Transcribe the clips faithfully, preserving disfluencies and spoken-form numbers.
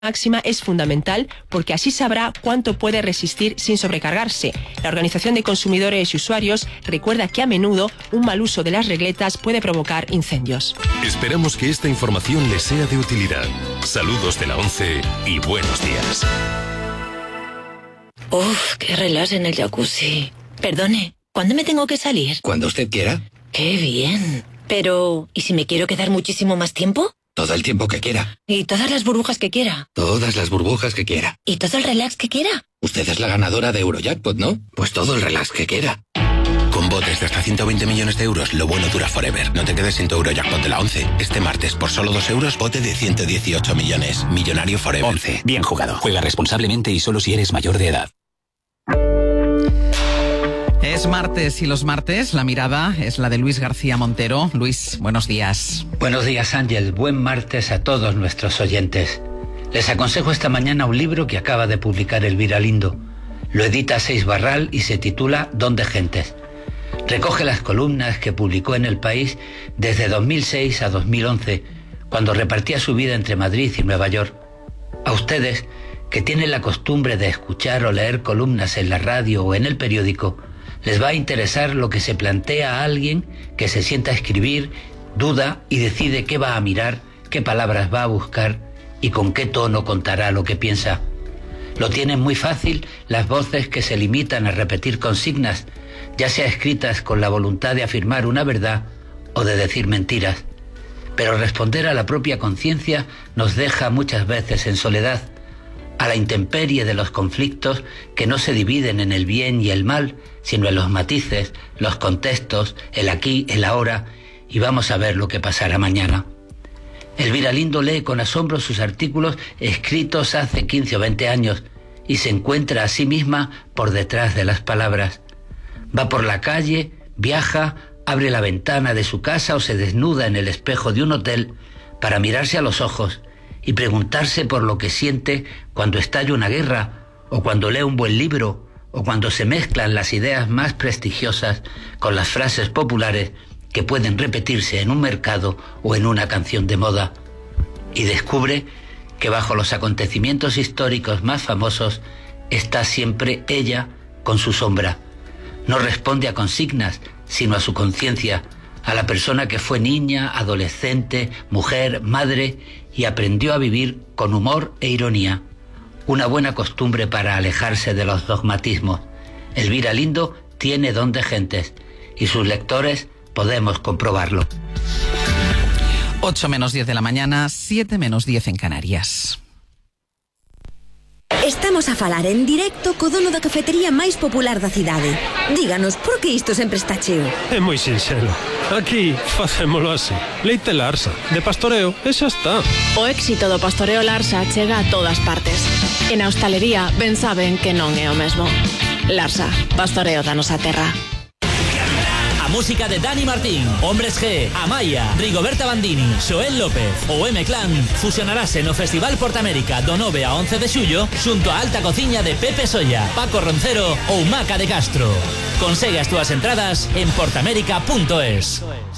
máxima es fundamental porque así sabrá cuánto puede resistir sin sobrecargarse. La Organización de Consumidores y Usuarios recuerda que a menudo un mal uso de las regletas puede provocar incendios. Esperamos que esta información les sea de utilidad. Saludos de la ONCE y buenos días. Uf, qué relax en el jacuzzi. Perdone, ¿cuándo me tengo que salir? Cuando usted quiera. Qué bien. Pero, ¿y si me quiero quedar muchísimo más tiempo? Todo el tiempo que quiera. ¿Y todas las burbujas que quiera? Todas las burbujas que quiera. ¿Y todo el relax que quiera? Usted es la ganadora de Eurojackpot, ¿no? Pues todo el relax que quiera. Con botes de hasta ciento veinte millones de euros, lo bueno dura forever. No te quedes sin tu Eurojackpot de la ONCE. Este martes, por solo dos euros, bote de ciento dieciocho millones. Millonario forever. ONCE. Bien jugado. Juega responsablemente y solo si eres mayor de edad. Es martes y los martes la mirada es la de Luis García Montero. Luis, buenos días. Buenos días, Ángel. Buen martes a todos nuestros oyentes. Les aconsejo esta mañana un libro que acaba de publicar Elvira Lindo. Lo edita Seis Barral y se titula Don de Gentes. Recoge las columnas que publicó en El País desde dos mil seis a dos mil once, cuando repartía su vida entre Madrid y Nueva York. A ustedes, que tienen la costumbre de escuchar o leer columnas en la radio o en el periódico, les va a interesar lo que se plantea a alguien que se sienta a escribir, duda y decide qué va a mirar, qué palabras va a buscar y con qué tono contará lo que piensa. Lo tienen muy fácil las voces que se limitan a repetir consignas, ya sea escritas con la voluntad de afirmar una verdad o de decir mentiras. Pero responder a la propia conciencia nos deja muchas veces en soledad, a la intemperie de los conflictos que no se dividen en el bien y el mal, sino en los matices, los contextos, el aquí, el ahora, y vamos a ver lo que pasará mañana. Elvira Lindo lee con asombro sus artículos escritos hace quince o veinte años y se encuentra a sí misma por detrás de las palabras. Va por la calle, viaja, abre la ventana de su casa o se desnuda en el espejo de un hotel para mirarse a los ojos y preguntarse por lo que siente cuando estalla una guerra, o cuando lee un buen libro, o cuando se mezclan las ideas más prestigiosas con las frases populares que pueden repetirse en un mercado o en una canción de moda. Y descubre que bajo los acontecimientos históricos más famosos está siempre ella con su sombra. No responde a consignas, sino a su conciencia, a la persona que fue niña, adolescente, mujer, madre y aprendió a vivir con humor e ironía. Una buena costumbre para alejarse de los dogmatismos. Elvira Lindo tiene don de gentes y sus lectores podemos comprobarlo. ocho menos diez de la mañana, siete menos diez en Canarias. Estamos a falar en directo co dono da cafetería máis popular da cidade. Díganos, por que isto sempre está cheo? É moi sinxelo. Aquí facémolo así. Leite Larsa, de pastoreo, e xa está. O éxito do pastoreo Larsa chega a todas partes. E na hostalería ben saben que non é o mesmo. Larsa, pastoreo da nosa terra. Música de Dani Martín, Hombres G, Amaya, Rigoberta Bandini, Xoel López ou M-Clan fusionarase no Festival Portamérica do nove a once de xullo xunto a alta cociña de Pepe Solla, Paco Roncero ou Maca de Castro. Consegue as túas entradas en portamérica punto es.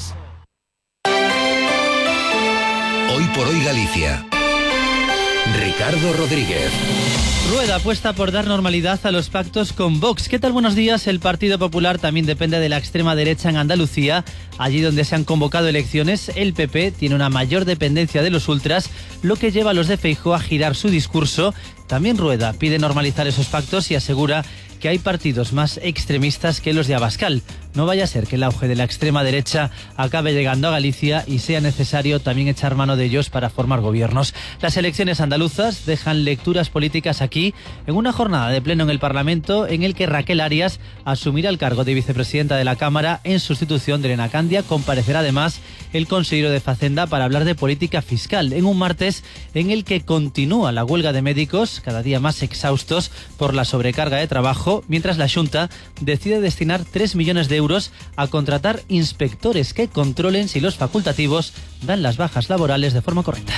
Hoy por hoy Galicia. Ricardo Rodríguez. Rueda apuesta por dar normalidad a los pactos con Vox. ¿Qué tal? Buenos días. El Partido Popular también depende de la extrema derecha en Andalucía. Allí donde se han convocado elecciones, el P P tiene una mayor dependencia de los ultras, lo que lleva a los de Feijóo a girar su discurso. También Rueda pide normalizar esos pactos y asegura que hay partidos más extremistas que los de Abascal. No vaya a ser que el auge de la extrema derecha acabe llegando a Galicia y sea necesario también echar mano de ellos para formar gobiernos. Las elecciones andaluzas dejan lecturas políticas aquí en una jornada de pleno en el Parlamento en el que Raquel Arias asumirá el cargo de vicepresidenta de la Cámara en sustitución de Elena Candia. Comparecerá además el consejero de Facenda para hablar de política fiscal en un martes en el que continúa la huelga de médicos, cada día más exhaustos por la sobrecarga de trabajo, mientras la Xunta decide destinar tres millones de euros a contratar inspectores que controlen si los facultativos dan las bajas laborales de forma correcta.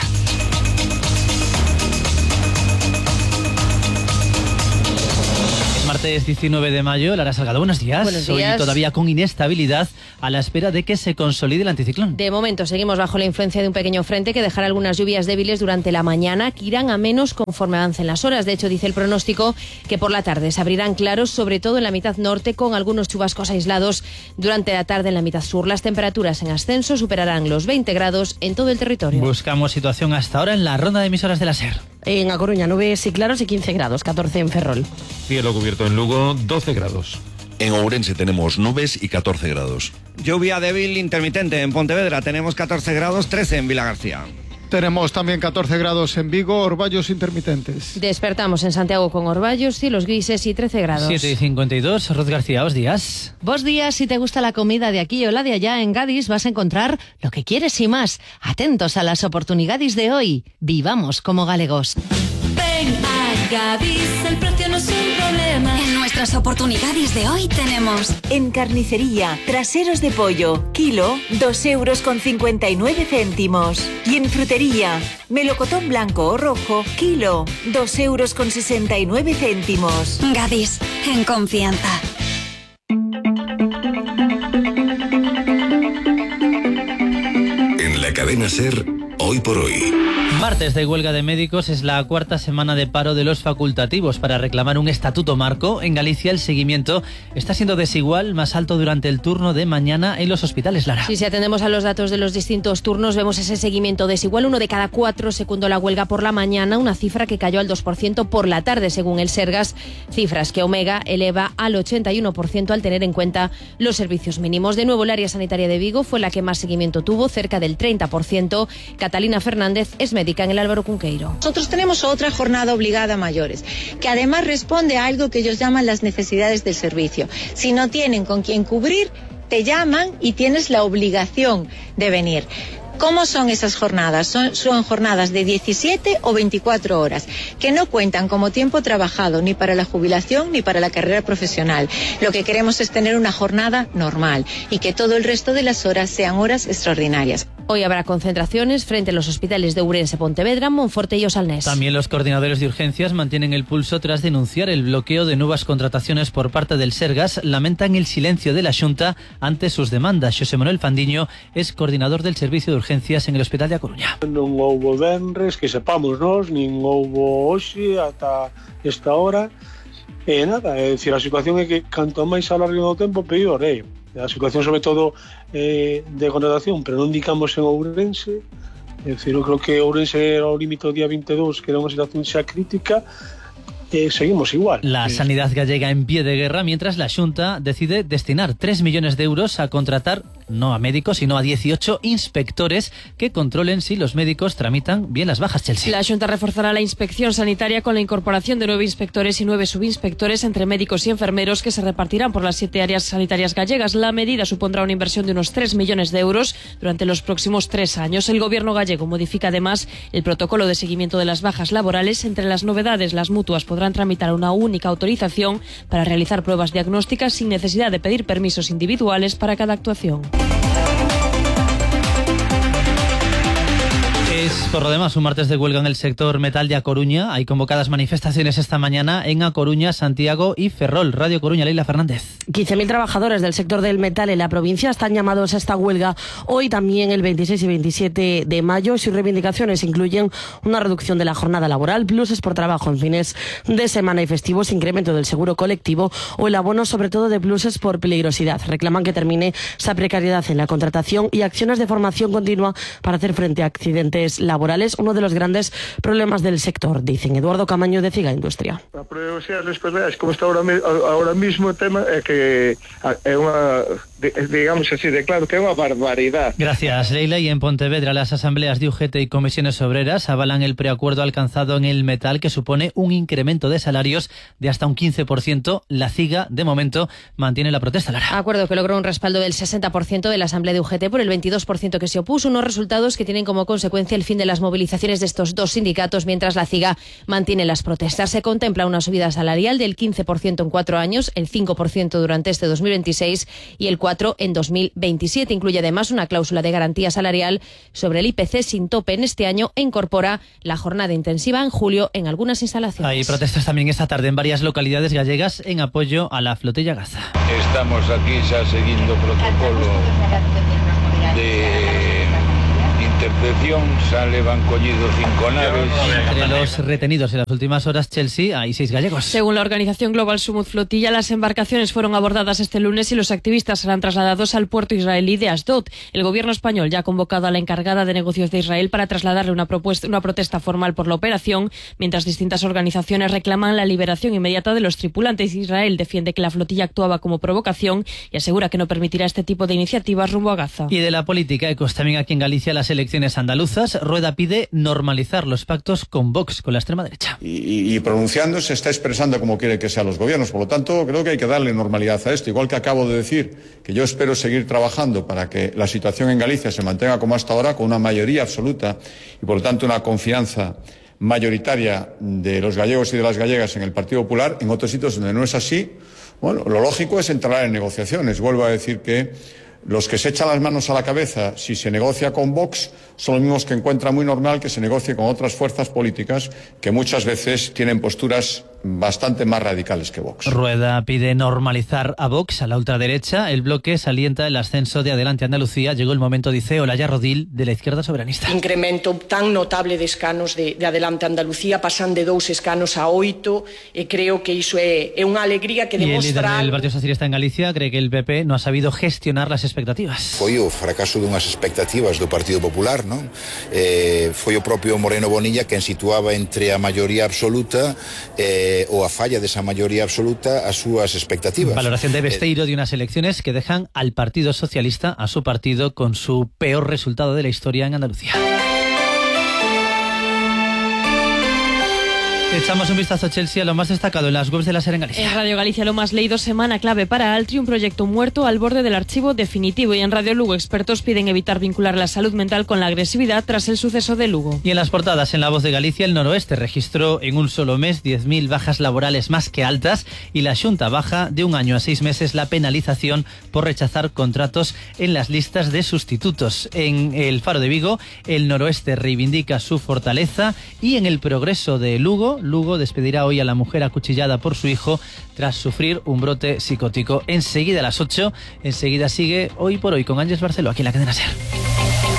Martes diecinueve de mayo, Lara Salgado, buenos días. Buenos días. Hoy todavía con inestabilidad a la espera de que se consolide el anticiclón. De momento seguimos bajo la influencia de un pequeño frente que dejará algunas lluvias débiles durante la mañana, que irán a menos conforme avancen las horas. De hecho, dice el pronóstico que por la tarde se abrirán claros, sobre todo en la mitad norte, con algunos chubascos aislados durante la tarde en la mitad sur. Las temperaturas en ascenso superarán los veinte grados en todo el territorio. Buscamos situación hasta ahora en la ronda de emisoras de la SER. En A Coruña, nubes y claros y quince grados, catorce en Ferrol. Cielo cubierto en Lugo, doce grados. En Ourense tenemos nubes y catorce grados. Lluvia débil intermitente en Pontevedra, tenemos catorce grados, trece en Vilagarcía. Tenemos también catorce grados en Vigo, orvallos intermitentes. Despertamos en Santiago con orvallos, cielos grises y trece grados. siete y cincuenta y dos, Ruth García, buenos días. Vos días, si te gusta la comida de aquí o la de allá, en Gadis vas a encontrar lo que quieres y más. Atentos a las oportunidades de hoy. Vivamos como galegos. Ven a Gadis, el precio no es un problema. En nuestras oportunidades de hoy tenemos en carnicería, traseros de pollo, kilo, dos euros con cincuenta y nueve céntimos. Y en frutería, melocotón blanco o rojo, kilo, dos euros con sesenta y nueve céntimos. Gadis, en confianza. En la cadena SER, hoy por hoy. Martes de huelga de médicos es la cuarta semana de paro de los facultativos para reclamar un estatuto marco. En Galicia el seguimiento está siendo desigual, más alto durante el turno de mañana en los hospitales, Lara. Sí, si atendemos a los datos de los distintos turnos, vemos ese seguimiento desigual. Uno de cada cuatro secundó la huelga por la mañana, una cifra que cayó al dos por ciento por la tarde, según el Sergas, cifras que Omega eleva al ochenta y uno por ciento al tener en cuenta los servicios mínimos. De nuevo, el área sanitaria de Vigo fue la que más seguimiento tuvo, cerca del treinta por ciento. Catalina Fernández es médica en el Álvaro Cunqueiro. Nosotros tenemos otra jornada obligada a mayores, que además responde a algo que ellos llaman las necesidades del servicio. Si no tienen con quién cubrir, te llaman y tienes la obligación de venir. ¿Cómo son esas jornadas? Son, son jornadas de diecisiete o veinticuatro horas, que no cuentan como tiempo trabajado ni para la jubilación ni para la carrera profesional. Lo que queremos es tener una jornada normal y que todo el resto de las horas sean horas extraordinarias. Hoy habrá concentraciones frente a los hospitales de Ourense, Pontevedra, Monforte y Osalnés. También los coordinadores de urgencias mantienen el pulso tras denunciar el bloqueo de nuevas contrataciones por parte del Sergas. Lamentan el silencio de la Xunta ante sus demandas. Xosé Manuel Fandiño es coordinador del servicio de urgencias en el Hospital de A Coruña. Non houbo venres, que sepamos nós, nin houbo hoxe ata esta hora. E nada, é dicir, a situación é que canto máis alargue no tempo, peor é. A situación sobre todo eh, de contratación, pero non indicamos en Ourense. É dicir, eu creo que Ourense era o límite do día veintidós, que era unha situación xa crítica. Eh, seguimos igual. La sanidad gallega en pie de guerra, mientras la Xunta decide destinar tres millones de euros a contratar no a médicos, sino a dieciocho inspectores que controlen si los médicos tramitan bien las bajas, Chelsea. La Xunta reforzará la inspección sanitaria con la incorporación de nueve inspectores y nueve subinspectores entre médicos y enfermeros que se repartirán por las siete áreas sanitarias gallegas. La medida supondrá una inversión de unos tres millones de euros durante los próximos tres años. El gobierno gallego modifica además el protocolo de seguimiento de las bajas laborales. Entre las novedades, las mutuas podrán tramitar una única autorización para realizar pruebas diagnósticas sin necesidad de pedir permisos individuales para cada actuación. Es por lo demás un martes de huelga en el sector metal de A Coruña. Hay convocadas manifestaciones esta mañana en A Coruña, Santiago y Ferrol. Radio Coruña, Leila Fernández. quince mil trabajadores del sector del metal en la provincia están llamados a esta huelga hoy, también el veintiséis y veintisiete de mayo. Sus reivindicaciones incluyen una reducción de la jornada laboral, pluses por trabajo en fines de semana y festivos, incremento del seguro colectivo o el abono sobre todo de pluses por peligrosidad. Reclaman que termine esa precariedad en la contratación y acciones de formación continua para hacer frente a accidentes laborales, uno de los grandes problemas del sector, dicen. Eduardo Camaño de Ciga Industria. A prioridad es como está ahora, ahora mismo el tema é que é unha, digamos así, de claro que é unha barbaridade. Gracias, Leila. Y en Pontevedra las asambleas de U G T y comisiones obreras avalan el preacuerdo alcanzado en el metal, que supone un incremento de salarios de hasta un quince por ciento. La CIGA, de momento, mantiene la protesta, Lara. Acuerdo que logró un respaldo del sesenta por ciento de la asamblea de U G T por el veintidós por ciento que se opuso, unos resultados que tienen como consecuencia el fin de las movilizaciones de estos dos sindicatos, mientras la CIGA mantiene las protestas. Se contempla una subida salarial del quince por ciento en cuatro años, el cinco por ciento durante este dos mil veintiséis y el cuatro por ciento cuatro en dos mil veintisiete. Incluye además una cláusula de garantía salarial sobre el I P C sin tope en este año e incorpora la jornada intensiva en julio en algunas instalaciones. Hay protestas también esta tarde en varias localidades gallegas en apoyo a la flotilla Gaza. Estamos aquí xa seguindo protocolo de intercepción, xa levan collido cinco naves. Entre los retenidos en las últimas horas, Chelsea, hay seis gallegos. Según la organización Global Sumud Flotilla, las embarcaciones fueron abordadas este lunes y los activistas serán trasladados al puerto israelí de Asdod. El gobierno español ya ha convocado a la encargada de negocios de Israel para trasladarle una, propuesta, una protesta formal por la operación, mientras distintas organizaciones reclaman la liberación inmediata de los tripulantes. Israel defiende que la flotilla actuaba como provocación y asegura que no permitirá este tipo de iniciativas rumbo a Gaza. Y de la política, ecos también aquí en Galicia las elecciones andaluzas. Rueda pide normalizar los pactos con Vox, con la extrema derecha. Y, y pronunciándose está expresando como quiere que sean los gobiernos. Por lo tanto, creo que hay que darle normalidad a esto. Igual que acabo de decir que yo espero seguir trabajando para que la situación en Galicia se mantenga como hasta ahora, con una mayoría absoluta y por lo tanto una confianza mayoritaria de los gallegos y de las gallegas en el Partido Popular. En otros sitios donde no es así, bueno, lo lógico es entrar en negociaciones. Vuelvo a decir que los que se echan las manos a la cabeza si se negocia con Vox son los mismos que encuentran muy normal que se negocie con otras fuerzas políticas que muchas veces tienen posturas bastante más radicales que Vox. Rueda pide normalizar a Vox, a la ultraderecha. El bloque salienta el ascenso de Adelante Andalucía. Llegó el momento, dice Olaya Rodil, de la izquierda soberanista. Incremento tan notable de escanos de, de Adelante Andalucía, pasan de dous escanos a oito, e creo que iso é, é unha alegría que demostra... Y el líder del Partido Socialista en Galicia cree que el P P no ha sabido gestionar las expectativas. Foi o fracaso dunhas expectativas do Partido Popular, non? Eh, foi o propio Moreno Bonilla quen situaba entre a maioría absoluta eh, ou a falla desa maioría absoluta as súas expectativas. Valoración de Besteiro de unas elecciones que dejan al Partido Socialista, a su partido, con su peor resultado de la historia en Andalucía. Echamos un vistazo a Chelsea, a lo más destacado en las webs de la SER en Galicia. En Radio Galicia lo más leído, semana clave para Altri, un proyecto muerto al borde del archivo definitivo. Y en Radio Lugo, expertos piden evitar vincular la salud mental con la agresividad tras el suceso de Lugo. Y en las portadas, en La Voz de Galicia, el Noroeste registró en un solo mes diez mil bajas laborales más que altas y la Xunta baja de un año a seis meses la penalización por rechazar contratos en las listas de sustitutos. En el Faro de Vigo, el Noroeste reivindica su fortaleza y en el Progreso de Lugo, Lugo despedirá hoy a la mujer acuchillada por su hijo tras sufrir un brote psicótico. Enseguida a las ocho, enseguida sigue Hoy por Hoy con Ángeles Barceló, aquí en la cadena SER.